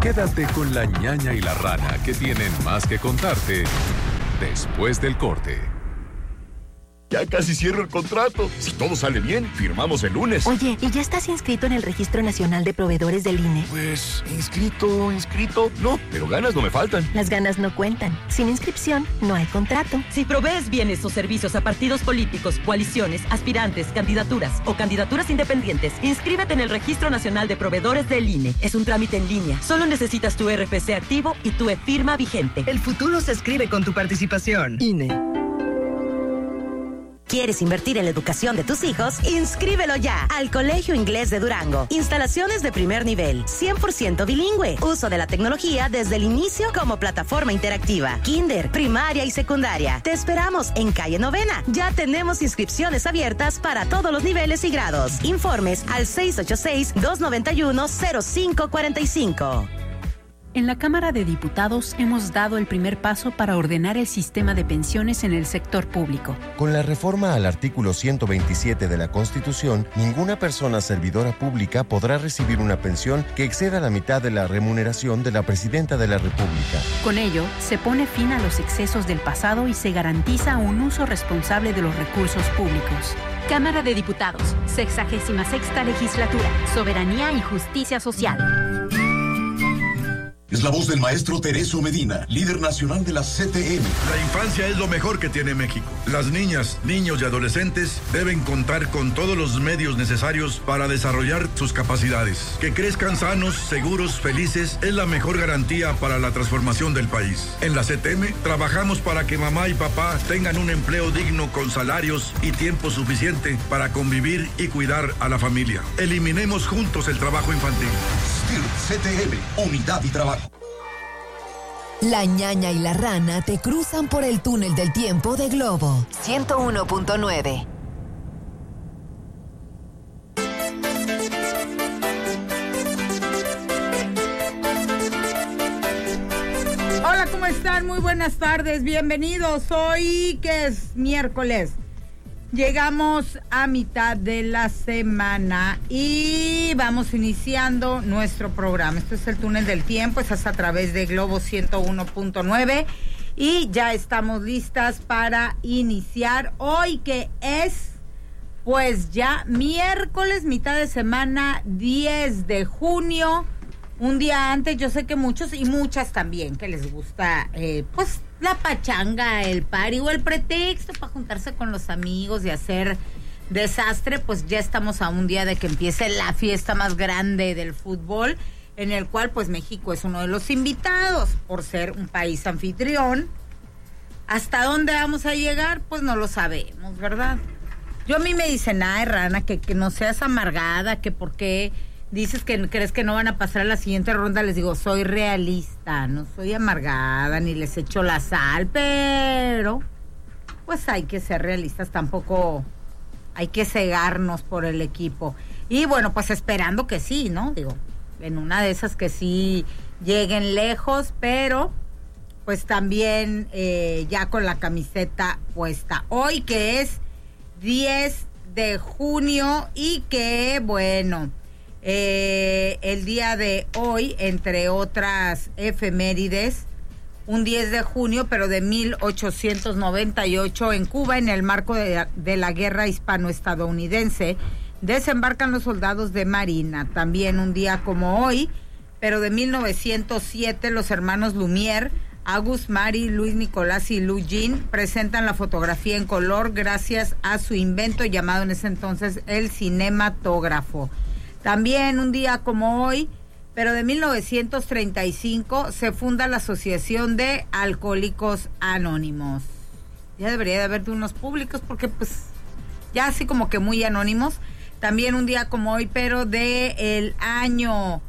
Quédate con la ñaña y la rana, que tienen más que contarte después del corte. Ya casi cierro el contrato. Si todo sale bien, firmamos el lunes. Oye, ¿y ya estás inscrito en el Registro Nacional de Proveedores del INE? Pues, inscrito. No, pero ganas no me faltan. Las ganas no cuentan. Sin inscripción, no hay contrato. Si provees bienes o servicios a partidos políticos, coaliciones, aspirantes, candidaturas o candidaturas independientes, inscríbete en el Registro Nacional de Proveedores del INE. Es un trámite en línea. Solo necesitas tu RFC activo y tu e-firma vigente. El futuro se escribe con tu participación. INE. ¿Quieres invertir en la educación de tus hijos? ¡Inscríbelo ya! Al Colegio Inglés de Durango. Instalaciones de primer nivel, 100% bilingüe. Uso de la tecnología desde el inicio como plataforma interactiva. Kinder, primaria y secundaria. Te esperamos en calle Novena. Ya tenemos inscripciones abiertas para todos los niveles y grados. Informes al 686-291-0545. En la Cámara de Diputados hemos dado el primer paso para ordenar el sistema de pensiones en el sector público. Con la reforma al artículo 127 de la Constitución, ninguna persona servidora pública podrá recibir una pensión que exceda la mitad de la remuneración de la Presidenta de la República. Con ello, se pone fin a los excesos del pasado y se garantiza un uso responsable de los recursos públicos. Cámara de Diputados, 66ª Legislatura, Soberanía y Justicia Social. Es la voz del maestro Tereso Medina, líder nacional de la CTM. La infancia es lo mejor que tiene México. Las niñas, niños y adolescentes deben contar con todos los medios necesarios para desarrollar sus capacidades. Que crezcan sanos, seguros, felices es la mejor garantía para la transformación del país. En la CTM trabajamos para que mamá y papá tengan un empleo digno con salarios y tiempo suficiente para convivir y cuidar a la familia. Eliminemos juntos el trabajo infantil. CTM, unidad y trabajo. La ñaña y la rana te cruzan por el túnel del tiempo de Globo 101.9. Hola, ¿cómo están? Muy buenas tardes, bienvenidos. Hoy que es miércoles. Llegamos a mitad de la semana y vamos iniciando nuestro programa. Esto es el túnel del tiempo, es a través de Globo 101.9 y ya estamos listas para iniciar hoy que es pues ya miércoles, mitad de semana, 10 de junio, un día antes. Yo sé que muchos y muchas también que les gusta pues la pachanga, el party o el pretexto para juntarse con los amigos y hacer desastre. Pues ya estamos a un día de que empiece la fiesta más grande del fútbol, en el cual pues México es uno de los invitados por ser un país anfitrión. ¿Hasta dónde vamos a llegar? Pues no lo sabemos, ¿verdad? A mí me dicen, ay, rana, que no seas amargada, que por qué dices que crees que no van a pasar a la siguiente ronda. Les digo, soy realista, no soy amargada, ni les echo la sal, pero pues hay que ser realistas, tampoco hay que cegarnos por el equipo. Y bueno, pues esperando que sí, ¿no? Digo, en una de esas que sí lleguen lejos, pero pues también ya con la camiseta puesta. Hoy que es 10 de junio y que, bueno, el día de hoy, entre otras efemérides, un 10 de junio, pero de 1898, en Cuba, en el marco de la guerra hispano-estadounidense, desembarcan los soldados de Marina. También un día como hoy, pero de 1907, los hermanos Lumière, Auguste Marie, Luis Nicolás y Lou Jean presentan la fotografía en color gracias a su invento llamado en ese entonces el cinematógrafo. También un día como hoy, pero de 1935, se funda la Asociación de Alcohólicos Anónimos. Ya debería de haber de unos públicos porque pues ya así como que muy anónimos. También un día como hoy, pero de el año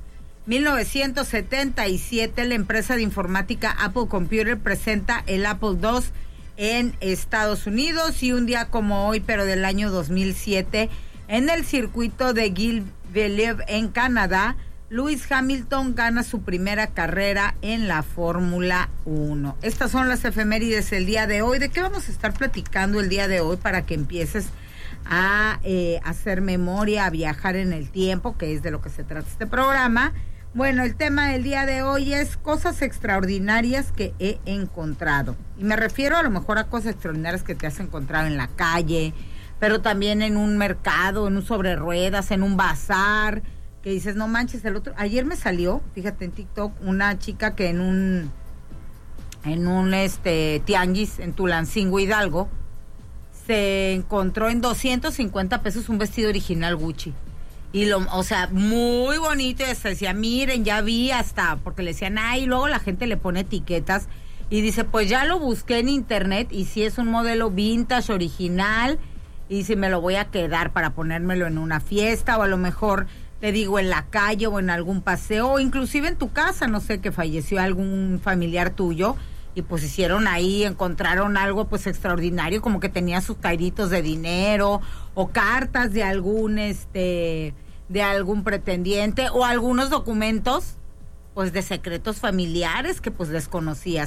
1977, la empresa de informática Apple Computer presenta el Apple II en Estados Unidos. Y un día como hoy, pero del año 2007, en el circuito de Gilles-Villeneuve en Canadá, Lewis Hamilton gana su primera carrera en la Fórmula 1. Estas son las efemérides del día de hoy. ¿De qué vamos a estar platicando el día de hoy para que empieces a hacer memoria, a viajar en el tiempo, que es de lo que se trata este programa? Bueno, el tema del día de hoy es cosas extraordinarias que he encontrado. Y me refiero a lo mejor a cosas extraordinarias que te has encontrado en la calle, pero también en un mercado, en un sobre ruedas, en un bazar, que dices, no manches, ayer me salió, fíjate en TikTok, una chica que en un tianguis en Tulancingo, Hidalgo, se encontró en 250 pesos un vestido original Gucci. Y o sea, muy bonito, y hasta decía, miren, ya vi hasta, porque le decían, ay, y luego la gente le pone etiquetas, y dice, pues ya lo busqué en internet, y si es un modelo vintage, original, y si me lo voy a quedar para ponérmelo en una fiesta, o a lo mejor, te digo, en la calle, o en algún paseo, o inclusive en tu casa, no sé, que falleció algún familiar tuyo, y pues hicieron ahí, encontraron algo pues extraordinario, como que tenía sus cairitos de dinero, o cartas de algún pretendiente, o algunos documentos pues de secretos familiares que pues desconocía.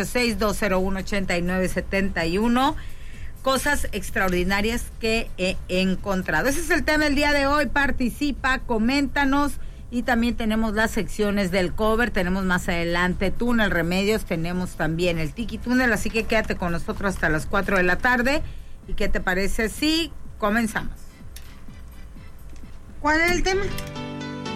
686-201-8971, cosas extraordinarias que he encontrado. Ese es el tema del día de hoy. Participa, coméntanos. Y también tenemos las secciones del cover, tenemos más adelante Túnel Remedios, tenemos también el Tiki Túnel, así que quédate con nosotros hasta las 4 de la tarde. ¿Y qué te parece si comenzamos? ¿Cuál es el tema?